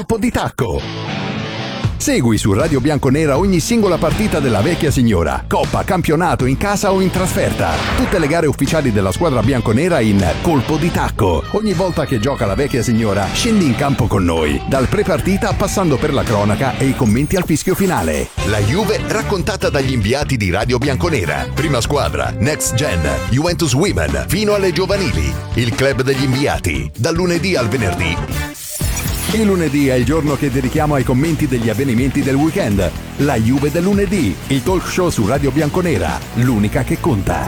colpo di tacco. Segui su Radio Bianconera ogni singola partita della vecchia signora, coppa, campionato, in casa o in trasferta. Tutte le gare ufficiali della squadra bianconera in colpo di tacco. Ogni volta che gioca la vecchia signora, scendi in campo con noi, dal pre-partita passando per la cronaca e i commenti al fischio finale. La Juve raccontata dagli inviati di Radio Bianconera. Prima squadra, Next Gen, Juventus Women, fino alle giovanili. Il club degli inviati, dal lunedì al venerdì. Il lunedì è il giorno che dedichiamo ai commenti degli avvenimenti del weekend. La Juve del lunedì, il talk show su Radio Bianconera, l'unica che conta.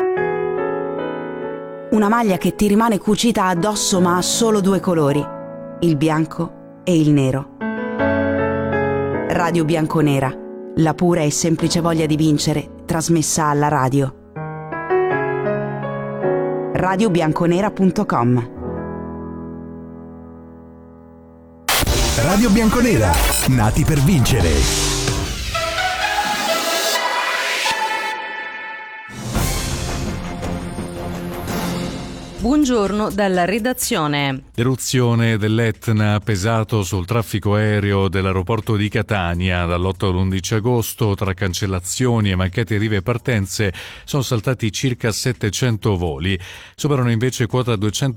Una maglia che ti rimane cucita addosso ma ha solo due colori, il bianco e il nero. Radio Bianconera, la pura e semplice voglia di vincere, trasmessa alla radio. radiobianconera.com. Radio Bianconera, nati per vincere. Buongiorno dalla redazione. L'eruzione dell'Etna ha pesato sul traffico aereo dell'aeroporto di Catania. Dall'8 all'11 agosto, tra cancellazioni e mancate arrivi e partenze, sono saltati circa 700 voli. Superano invece quota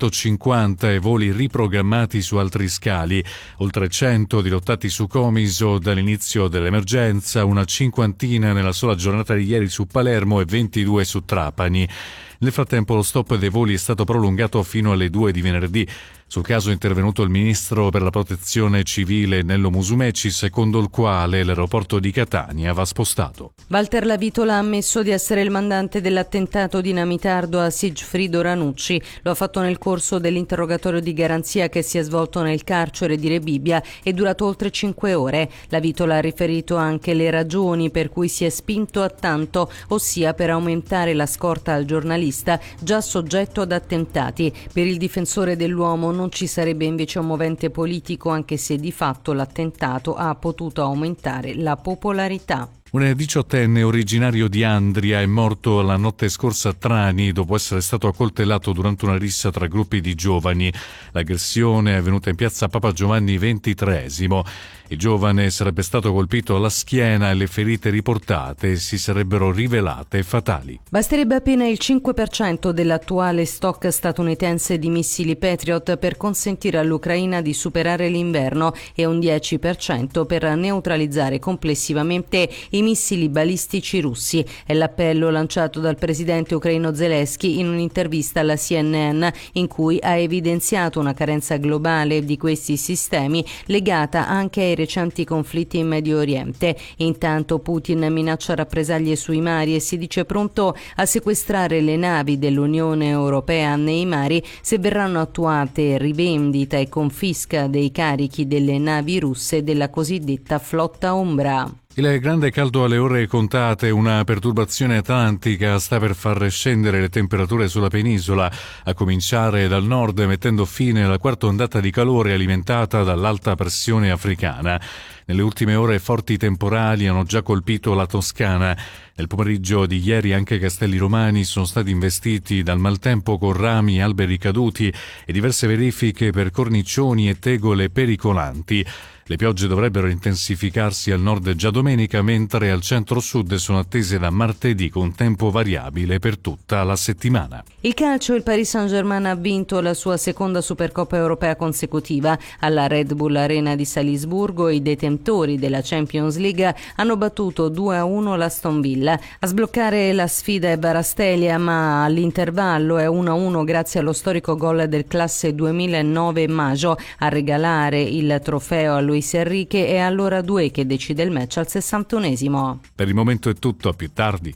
250 e voli riprogrammati su altri scali. Oltre 100 dirottati su Comiso dall'inizio dell'emergenza, una cinquantina nella sola giornata di ieri su Palermo e 22 su Trapani. Nel frattempo lo stop dei voli è stato prolungato fino alle 2 di venerdì. Sul caso è intervenuto il ministro per la protezione civile Nello Musumeci, secondo il quale l'aeroporto di Catania va spostato. Walter Lavitola ha ammesso di essere il mandante dell'attentato dinamitardo a Sigfrido Ranucci. Lo ha fatto nel corso dell'interrogatorio di garanzia che si è svolto nel carcere di Rebibbia e durato oltre 5 ore. Lavitola ha riferito anche le ragioni per cui si è spinto a tanto, ossia per aumentare la scorta al giornalista già soggetto ad attentati. Per il difensore dell'uomo non ci sarebbe invece un movente politico, anche se di fatto l'attentato ha potuto aumentare la popolarità. Un 18enne originario di Andria è morto la notte scorsa a Trani dopo essere stato accoltellato durante una rissa tra gruppi di giovani. L'aggressione è avvenuta in piazza Papa Giovanni XXIII. Il giovane sarebbe stato colpito alla schiena e le ferite riportate si sarebbero rivelate fatali. Basterebbe appena il 5% dell'attuale stock statunitense di missili Patriot per consentire all'Ucraina di superare l'inverno e un 10% per neutralizzare complessivamente i missili balistici russi. È l'appello lanciato dal presidente ucraino Zelensky in un'intervista alla CNN, in cui ha evidenziato una carenza globale di questi sistemi legata anche ai recenti conflitti in Medio Oriente. Intanto Putin minaccia rappresaglie sui mari e si dice pronto a sequestrare le navi dell'Unione Europea nei mari se verranno attuate rivendita e confisca dei carichi delle navi russe della cosiddetta flotta ombra. Il grande caldo alle ore contate, una perturbazione atlantica sta per far scendere le temperature sulla penisola, a cominciare dal nord, mettendo fine alla quarta ondata di calore alimentata dall'alta pressione africana. Nelle ultime ore forti temporali hanno già colpito la Toscana. Nel pomeriggio di ieri anche Castelli Romani sono stati investiti dal maltempo con rami e alberi caduti e diverse verifiche per cornicioni e tegole pericolanti. Le piogge dovrebbero intensificarsi al nord già domenica, mentre al centro-sud sono attese da martedì con tempo variabile per tutta la settimana. Il calcio, il Paris Saint-Germain ha vinto la sua seconda Supercoppa europea consecutiva. Alla Red Bull Arena di Salisburgo i detentori della Champions League hanno battuto 2-1 l'Aston Villa. A sbloccare la sfida è Barastelia, ma all'intervallo è 1-1 grazie allo storico gol del classe 2009 Maggio. A regalare il trofeo a Luis Enrique è allora 2 che decide il match al 61esimo. Per il momento è tutto, a più tardi.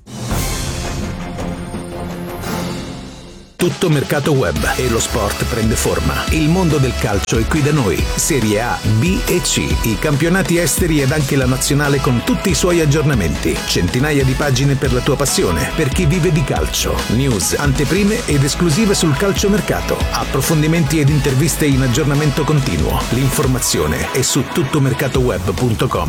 Tutto mercato web e lo sport prende forma. Il mondo del calcio è qui da noi. Serie A, B e C, i campionati esteri ed anche la nazionale con tutti i suoi aggiornamenti. Centinaia di pagine per la tua passione, per chi vive di calcio. News, anteprime ed esclusive sul calciomercato. Approfondimenti ed interviste in aggiornamento continuo. L'informazione è su tuttomercatoweb.com.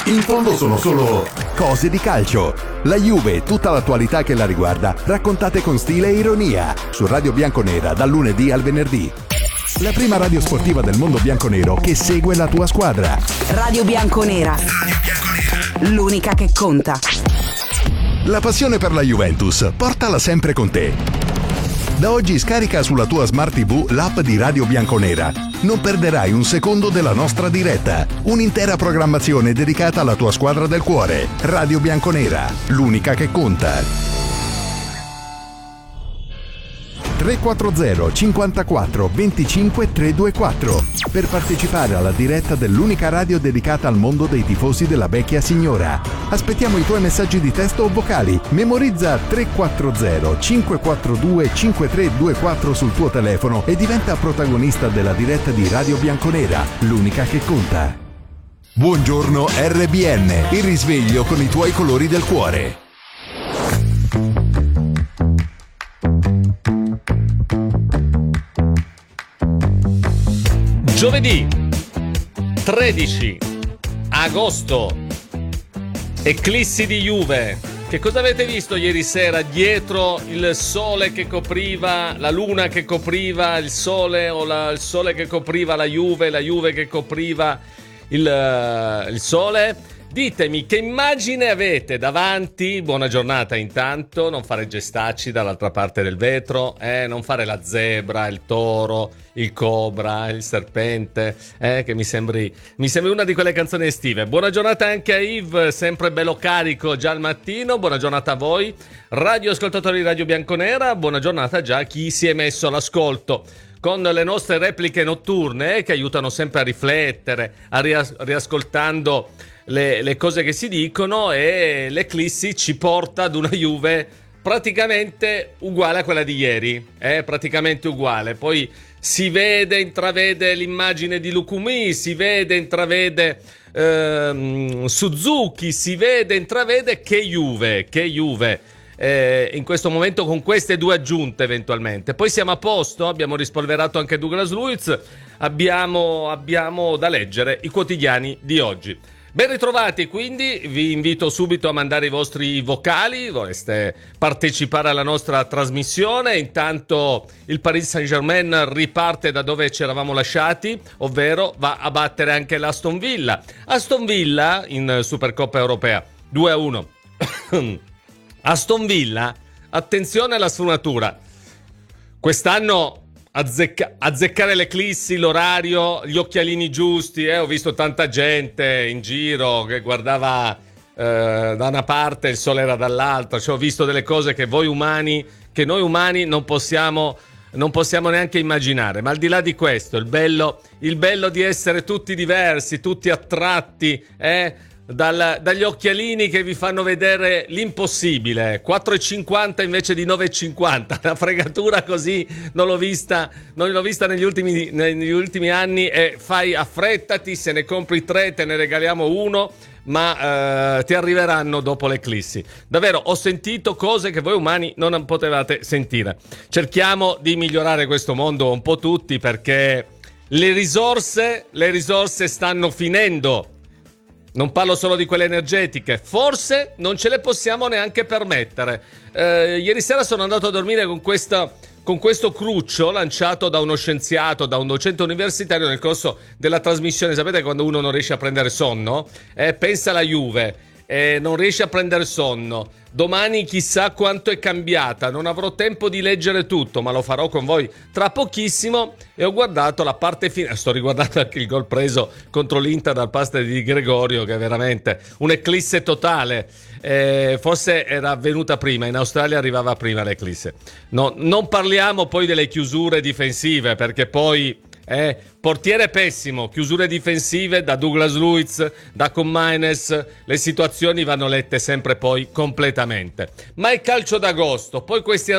In fondo sono solo cose di calcio. La Juve e tutta l'attualità che la riguarda, raccontate con stile e ironia, su Radio Bianconera dal lunedì al venerdì. La prima radio sportiva del mondo bianconero che segue la tua squadra. Radio Bianconera. L'unica che conta. La passione per la Juventus, portala sempre con te. Da oggi scarica sulla tua Smart TV l'app di Radio Bianconera. Non perderai un secondo della nostra diretta. Un'intera programmazione dedicata alla tua squadra del cuore. Radio Bianconera, l'unica che conta. 340 54 25 324 per partecipare alla diretta dell'unica radio dedicata al mondo dei tifosi della vecchia signora. Aspettiamo i tuoi messaggi di testo o vocali. Memorizza 340 542 5324 sul tuo telefono e diventa protagonista della diretta di Radio Bianconera, l'unica che conta. Buongiorno RBN, il risveglio con i tuoi colori del cuore. Giovedì 13 agosto, eclissi di Juve. Che cosa avete visto ieri sera dietro il sole che copriva, la luna che copriva il sole, o il sole che copriva la Juve che copriva il sole? Ditemi che immagine avete davanti. Buona giornata intanto, non fare gestacci dall'altra parte del vetro, non fare la zebra, il toro, il cobra, il serpente, che mi sembri una di quelle canzoni estive. Buona giornata anche a Yves, sempre bello carico già al mattino. Buona giornata a voi, radioascoltatori di Radio Bianconera. Buona giornata già a chi si è messo all'ascolto con le nostre repliche notturne, che aiutano sempre a riflettere, riascoltando le cose che si dicono, e l'eclissi ci porta ad una Juve praticamente uguale a quella di ieri, praticamente uguale. Poi si vede, intravede l'immagine di Lukumi, si vede, intravede Suzuki, si vede, intravede che Juve in questo momento, con queste due aggiunte eventualmente. Poi siamo a posto, abbiamo rispolverato anche Douglas Luiz, abbiamo da leggere i quotidiani di oggi. Ben ritrovati, quindi vi invito subito a mandare i vostri vocali, voleste partecipare alla nostra trasmissione. Intanto il Paris Saint-Germain riparte da dove ci eravamo lasciati, ovvero va a battere anche l'Aston Villa. Aston Villa in Supercoppa Europea 2-1. Aston Villa, attenzione alla sfumatura. Quest'anno azzeccare l'eclissi, l'orario, gli occhialini giusti. Ho visto tanta gente in giro che guardava da una parte, il sole era dall'altra. Cioè, ho visto delle cose che noi umani non possiamo neanche immaginare. Ma al di là di questo, il bello di essere tutti diversi, tutti attratti, dagli occhialini che vi fanno vedere l'impossibile, 4,50 invece di 9,50. Una fregatura così non l'ho vista negli ultimi anni. E affrettati, se ne compri 3 te ne regaliamo uno, ma ti arriveranno dopo l'eclissi. Davvero, ho sentito cose che voi umani non potevate sentire. Cerchiamo di migliorare questo mondo un po' tutti, perché le risorse stanno finendo. Non parlo solo di quelle energetiche, forse non ce le possiamo neanche permettere. Ieri sera sono andato a dormire con questo cruccio lanciato da uno scienziato, da un docente universitario nel corso della trasmissione. Sapete quando uno non riesce a prendere sonno? Pensa alla Juve, non riesce a prendere sonno. Domani chissà quanto è cambiata, non avrò tempo di leggere tutto, ma lo farò con voi tra pochissimo. E ho guardato la parte finale, sto riguardando anche il gol preso contro l'Inter dal pass di Gregorio, che è veramente un'eclisse totale. Forse era avvenuta prima, in Australia arrivava prima l'eclisse. No, non parliamo poi delle chiusure difensive, perché poi portiere pessimo, chiusure difensive da Douglas Luiz, da Comaines, le situazioni vanno lette sempre poi completamente. Ma è calcio d'agosto, poi questi